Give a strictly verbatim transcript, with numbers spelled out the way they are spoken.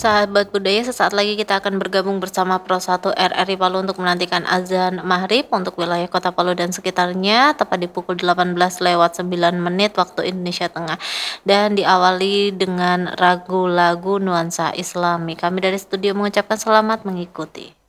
Sahabat budaya, sesaat lagi kita akan bergabung bersama Pro satu R R I Palu untuk menantikan azan maghrib untuk wilayah Kota Palu dan sekitarnya tepat di pukul delapan belas lewat sembilan menit waktu Indonesia Tengah dan diawali dengan ragu lagu nuansa Islami. Kami dari studio mengucapkan selamat mengikuti.